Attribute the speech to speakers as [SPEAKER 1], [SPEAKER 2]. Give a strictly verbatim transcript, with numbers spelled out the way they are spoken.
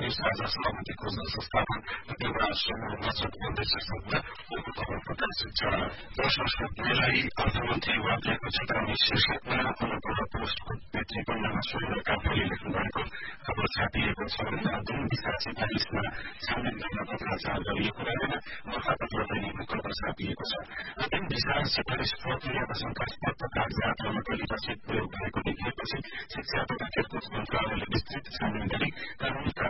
[SPEAKER 1] गरी साझा सहमति खोज्न संस्थापन व्यवहार समूहमा जोडबन्दै शीर्षकमा उनको खबर प्रकाशित छ। संस्कृतिलाई अर्थमन्त्री वाक्यको क्षेत्रमा शीर्षकमा अनुपूर्ण पोस्टको भित्री पन्नामा सुरेन्द्र काफ्लेले लेख्नु भएको खबर छापिएको छ भने जुन दिशा सिफारिसमा सामेल गर्न पत्राचार गरिएको रहेमा गोरखापत्र दैनिकको खबर छापिएको छ। अन्तिम दिशा सिफारिस प्रक्रियाका शंकास्पद कागजात र नकलीपछि प्रयोग भएको देखिएपछि शिक्षा तथा खेलकुद मन्त्रालयले विस्तृत छानबिन गरी कानूनी